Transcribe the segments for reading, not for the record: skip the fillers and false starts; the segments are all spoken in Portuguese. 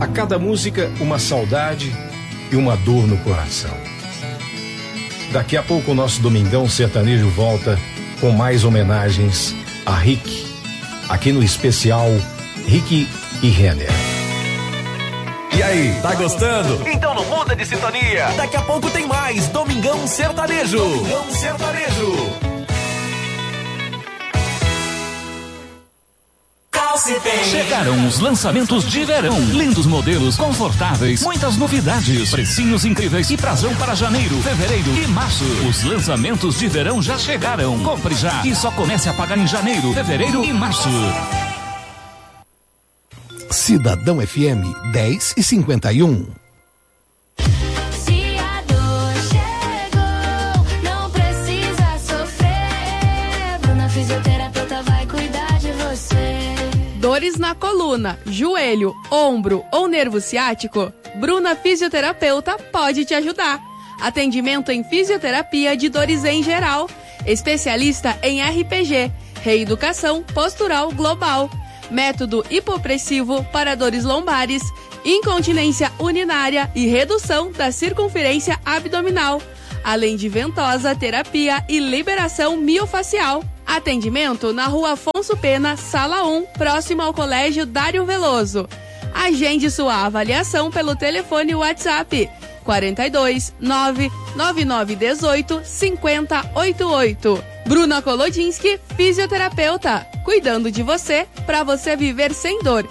A cada música, uma saudade e uma dor no coração. Daqui a pouco o nosso Domingão Sertanejo volta com mais homenagens a Rick, aqui no especial Rick e Renner. E aí, tá gostando? Então não muda de sintonia. Daqui a pouco tem mais Domingão Sertanejo. Domingão Sertanejo. Chegaram os lançamentos de verão. Lindos modelos, confortáveis, muitas novidades, precinhos incríveis e prazão para janeiro, fevereiro e março. Os lançamentos de verão já chegaram. Compre já e só comece a pagar em janeiro, fevereiro e março. Cidadão FM 10:51. Se a dor chegou, não precisa sofrer. Bruna Fisioterapeuta vai cuidar de você. Dores na coluna, joelho, ombro ou nervo ciático? Bruna Fisioterapeuta pode te ajudar. Atendimento em fisioterapia de dores em geral. Especialista em RPG, reeducação postural global. Método hipopressivo para dores lombares, incontinência urinária e redução da circunferência abdominal, além de ventosa, terapia e liberação miofacial. Atendimento na Rua Afonso Pena, Sala 1, próximo ao Colégio Dário Veloso. Agende sua avaliação pelo telefone WhatsApp 42 99918 5088. Bruna Kolodinski, fisioterapeuta, cuidando de você para você viver sem dor.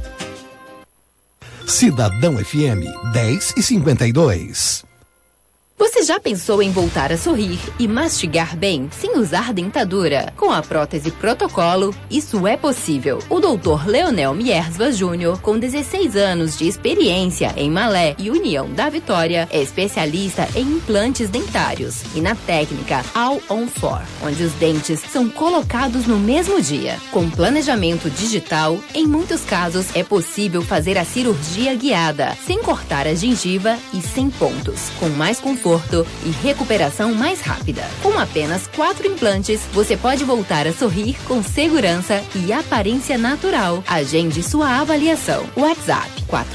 Cidadão FM 10:52. Você já pensou em voltar a sorrir e mastigar bem sem usar dentadura? Com a prótese Protocolo, isso é possível. O Dr. Leonel Miersva Júnior, com 16 anos de experiência em Malé e União da Vitória, é especialista em implantes dentários e na técnica All on 4, onde os dentes são colocados no mesmo dia. Com planejamento digital, em muitos casos é possível fazer a cirurgia guiada, sem cortar a gengiva e sem pontos, com mais conforto e recuperação mais rápida. Com apenas 4 implantes, você pode voltar a sorrir com segurança e aparência natural. Agende sua avaliação. WhatsApp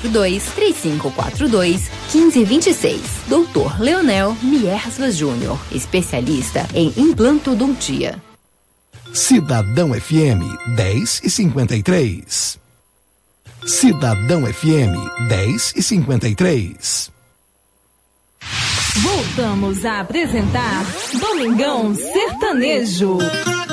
42-3542-1526. Dr. Leonel Miersva Júnior, especialista em implantodontia. Cidadão FM 10:53. Cidadão FM 10:53. Voltamos a apresentar Domingão Sertanejo.